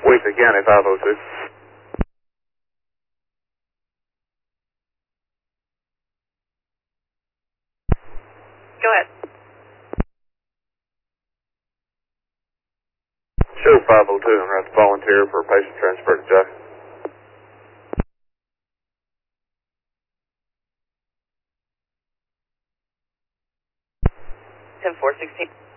Weasley County 502. Go ahead. Show 502, I'm going to volunteer for patient transfer to Jackson. 10-4-16.